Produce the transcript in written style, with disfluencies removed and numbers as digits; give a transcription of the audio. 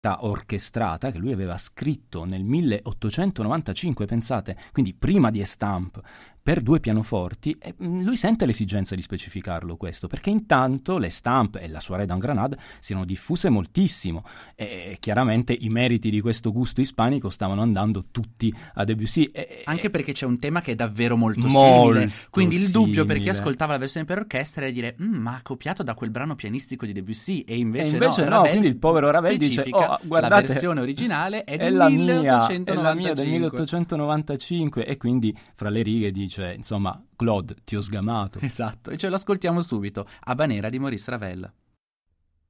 orchestrata che lui aveva scritto nel 1895, pensate, quindi prima di Estampe, per 2 pianoforti, e lui sente l'esigenza di specificarlo questo, perché intanto l'Estampe e la Soirée dans Grenade si erano diffuse moltissimo e chiaramente i meriti di questo gusto ispanico stavano andando tutti a Debussy. Anche perché c'è un tema che è davvero molto simile, quindi il dubbio per chi simile. ascoltava la versione per orchestra era dire ma ha copiato da quel brano pianistico di Debussy, e invece no, Ravel, quindi il povero Ravel dice guardate, la versione originale è del la 1895. È la mia del 1895, e quindi fra le righe dice, insomma, Claude, ti ho sgamato. Esatto, e ce lo ascoltiamo subito, Habanera di Maurice Ravel.